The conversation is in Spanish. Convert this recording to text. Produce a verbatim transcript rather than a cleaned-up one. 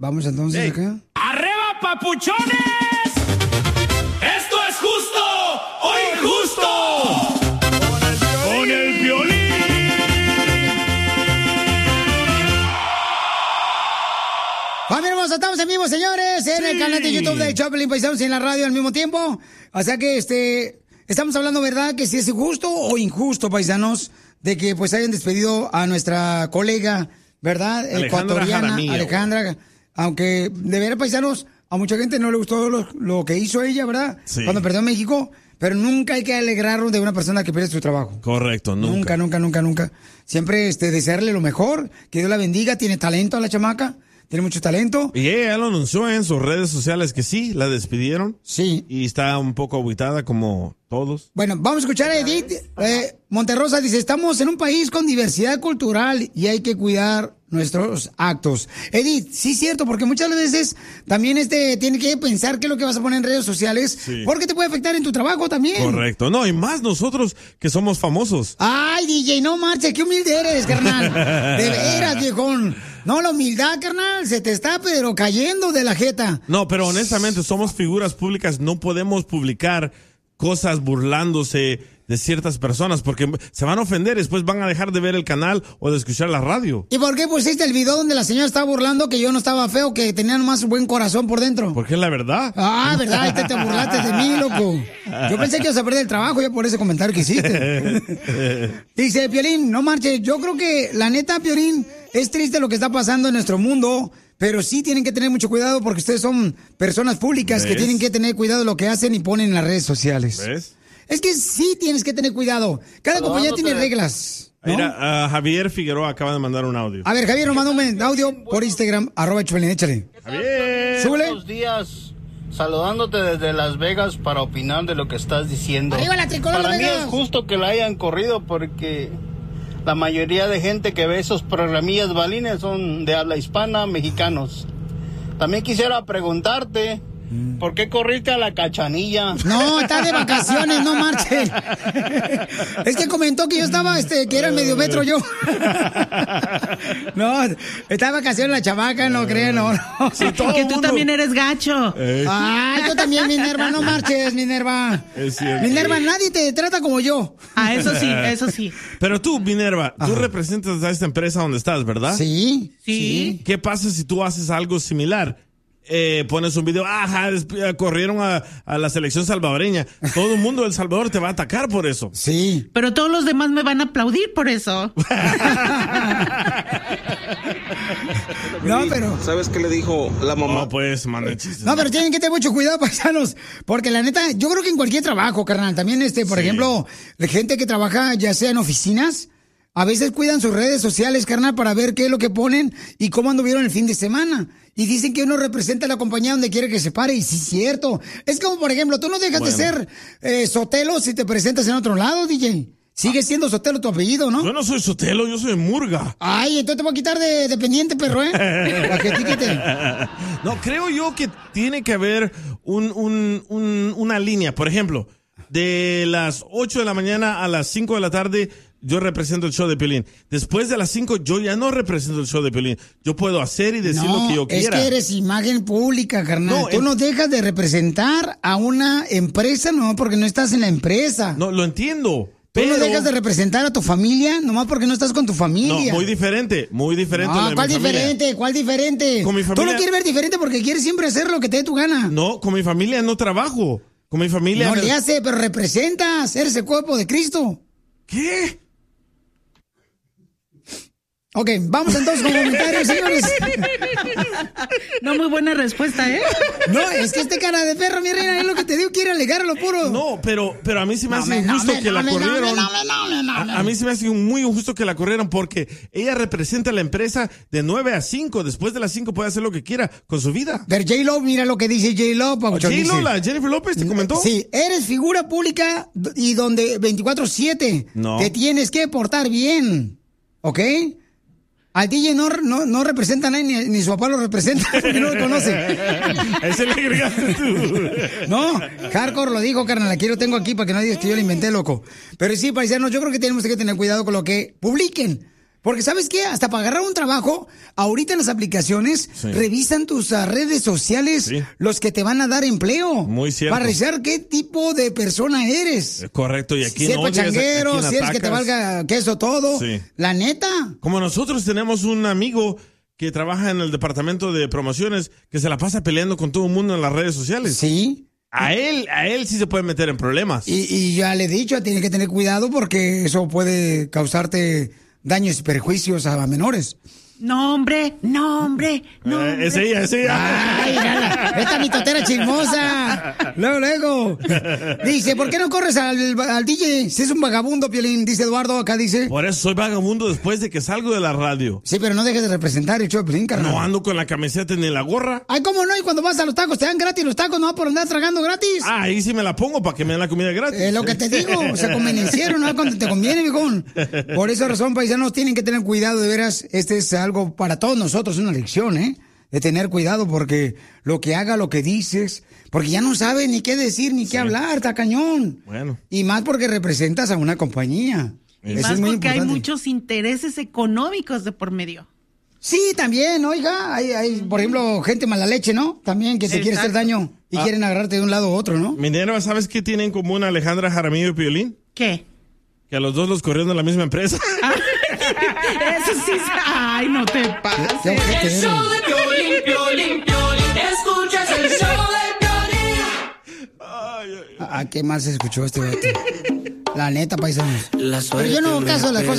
Vamos entonces Hey. acá. ¡Arriba, papuchones! ¡Esto es justo o injusto! ¡Con el violín! ¡Familia hermosa! Estamos en vivo, señores, en Sí. el canal de YouTube de Choplin Paisanos y en la radio al mismo tiempo. O sea que, este, estamos hablando, ¿verdad? Que si es justo o injusto, paisanos, de que pues hayan despedido a nuestra colega, ¿verdad? Alejandra Ecuatoriana, Jaramillo. Alejandra. Aunque, de veras, paisanos, a mucha gente no le gustó lo, lo que hizo ella, ¿verdad? Sí. Cuando perdió en México. Pero nunca hay que alegrarnos de una persona que pierde su trabajo. Correcto, nunca. Nunca, nunca, nunca, nunca. Siempre este, desearle lo mejor, que Dios la bendiga, tiene talento a la chamaca, tiene mucho talento. Y ella ya lo anunció en sus redes sociales que sí, la despidieron. Sí. Y está un poco agitada como todos. Bueno, vamos a escuchar a Edith. Eh, Monterrosa dice, estamos en un país con diversidad cultural y hay que cuidar nuestros actos. Edith, sí es cierto, porque muchas veces también este tiene que pensar qué es lo que vas a poner en redes sociales, Sí. porque te puede afectar en tu trabajo también. Correcto. No, y más nosotros que somos famosos. Ay, D J, no marches, qué humilde eres, carnal. De veras, viejón. No, la humildad, carnal, se te está pero cayendo de la jeta. No, pero honestamente somos figuras públicas, no podemos publicar cosas burlándose de ciertas personas porque se van a ofender, después van a dejar de ver el canal o de escuchar la radio. ¿Y por qué pusiste el video donde la señora estaba burlando que yo no estaba feo, que tenía más buen corazón por dentro? Porque es la verdad. Ah, ¿verdad? Este te burlaste de mí, loco. Yo pensé que ibas a perder el trabajo ya por ese comentario que hiciste. Dice, Piolín, no marches. Yo creo que, la neta, Piolín, es triste lo que está pasando en nuestro mundo, pero sí tienen que tener mucho cuidado porque ustedes son personas públicas que ¿Ves? tienen que tener cuidado de lo que hacen y ponen en las redes sociales. ¿Ves? Es que sí tienes que tener cuidado. Cada compañía tiene reglas, ¿no? Mira, uh, Javier Figueroa acaba de mandar un audio. A ver, Javier nos mandó un audio por Instagram, arroba Choplin, échale. Javier. Súbele. Buenos días, saludándote desde Las Vegas para opinar de lo que estás diciendo. ¡Arriba la tricolor, Para Las mí Vegas! es justo que la hayan corrido porque la mayoría de gente que ve esos programillas balines son de habla hispana, mexicanos. También quisiera preguntarte, ¿por qué corriste a la Cachanilla? No, está de vacaciones, no marche. Es que comentó que yo estaba, este, que era el medio metro yo. No, está de vacaciones la chavaca, no creen, no, no. Sí, todo Que el tú mundo- también eres gacho. Eh, Ay, yo también, Minerva, no marches, Minerva. Es cierto. Minerva, nadie te trata como yo. Ah, eso sí, eso sí. Pero tú, Minerva, tú Ajá. representas a esta empresa donde estás, ¿verdad? Sí. Sí. ¿Qué pasa si tú haces algo similar? Eh, pones un video, ajá, desp- corrieron a, a la selección salvadoreña. Todo el mundo de El Salvador te va a atacar por eso. Sí. Pero todos los demás me van a aplaudir por eso. No, pero... ¿Sabes qué le dijo la mamá? No, pues, manda chistes. No, pero tienen que tener mucho cuidado, paisanos, porque la neta, yo creo que en cualquier trabajo, carnal, también, este, por Sí. ejemplo, la gente que trabaja ya sea en oficinas, a veces cuidan sus redes sociales, carnal, para ver qué es lo que ponen y cómo anduvieron el fin de semana. Y dicen que uno representa a la compañía donde quiere que se pare, y sí es cierto. Es como, por ejemplo, tú no dejas Bueno. de ser eh, Sotelo si te presentas en otro lado, D J. Sigue siendo Sotelo tu apellido, ¿no? Yo no soy Sotelo, yo soy Murga. Ay, entonces te voy a quitar de dependiente, perro, ¿eh? Para que quítate. No, creo yo que tiene que haber un, un, un- una línea. Por ejemplo, de las ocho de la mañana a las cinco de la tarde, yo represento el show de Piolín. Después de las cinco, yo ya no represento el show de Piolín. Yo puedo hacer y decir lo que yo es quiera. que eres imagen pública, carnal. No, Tú en- no dejas de representar a una empresa, no, porque no estás en la empresa. No, lo entiendo. Tú Pero... no dejas de representar a tu familia, nomás porque no estás con tu No, familia. muy diferente, muy diferente. No, lo de ¿cuál mi familia. diferente? ¿Cuál diferente? Con mi Tú familia- lo quieres ver diferente porque quieres siempre hacer lo que te dé tu gana. No, con mi familia no trabajo. Con mi familia... No me- le hace, pero representas. Eres el cuerpo de Cristo. ¿Qué? Ok, vamos entonces con comentarios, señores. No, muy buena respuesta, ¿eh? No, es que este cara de perro, mi reina, es lo que te digo, quiere alegar a lo puro. No, pero, pero a mí sí me No, hace me- no, injusto me- que no, la me- no, me- corrieron. no, me- no, me- no, me- A, a mí sí me hace muy injusto que la corrieran porque ella representa a la empresa de nueve a cinco. Después de las cinco puede hacer lo que quiera con su vida. Pero J-Lo, mira lo que dice J-Lo, Pabuchón, J-Lo, dice- la Jennifer López, ¿te comentó? Sí, eres figura pública y donde veinticuatro siete No. te tienes que portar bien, ¿ok? Al D J no, no, no representa a nadie, ni, ni su papá lo representa, porque no lo conoce. Ese le agregaste tú. No, Hardcore lo dijo, carnal, aquí lo tengo aquí para que no digas que yo lo inventé, loco. Pero sí, paisanos, yo creo que tenemos que tener cuidado con lo que publiquen. Porque ¿sabes qué? Hasta para agarrar un trabajo, ahorita en las aplicaciones, Sí. revisan tus uh, redes sociales, Sí. los que te van a dar empleo. Muy cierto. Para revisar qué tipo de persona eres. Es correcto, y aquí Si eres odias, a- a pachanguero, quién si eres que te atacas. valga queso todo. Sí. La neta. Como nosotros tenemos un amigo que trabaja en el departamento de promociones que se la pasa peleando con todo el mundo en las redes sociales. Sí. A él, a él sí se puede meter en problemas. Y, y ya le he dicho, tienes que tener cuidado porque eso puede causarte daños y perjuicios a menores. No, hombre, no, hombre, no. Eh, hombre. es ella, es ella. Ay, mírala, esta mitotera chismosa. Luego, luego. Dice, ¿por qué no corres al, al D J? Si es un vagabundo, Piolín, dice Eduardo, acá dice. Por eso soy vagabundo después de que salgo de la radio. Sí, pero no dejes de representar el show de Piolín, carnal. No ando con la camiseta ni la gorra. Ay, ¿cómo no? Y cuando vas a los tacos, te dan gratis los tacos, no por andar tragando gratis. Ah, ahí sí me la pongo para que me den la comida gratis. Es lo que te digo, se convencieron, ¿no? Cuando te conviene, viejón. Por esa razón, paisanos, tienen que tener cuidado, de veras, este es algo para todos nosotros, una lección, ¿eh? De tener cuidado, porque lo que haga, lo que dices, porque ya no sabes ni qué decir, ni qué hablar, está cañón. Bueno. Y más porque representas a una compañía. Y Eso más es muy porque hay importante. muchos intereses económicos de por medio. Sí, también, oiga, hay, hay, por ejemplo, gente mala leche, ¿no? También que se quiere hacer Exacto. daño y Ah. quieren agarrarte de un lado a otro, ¿no? Minerva, ¿sabes qué tienen en común Alejandra Jaramillo y Piolín? ¿Qué? Que a los dos los corrieron de la misma empresa. Eso sí. Ay, no te pases. Qué ojete eres. Piolín, Piolín, Piolín. Escuchas el show de Piolín. ¿A qué más se escuchó este vato? La neta, paisanos. La Pero yo no hago caso de las cosas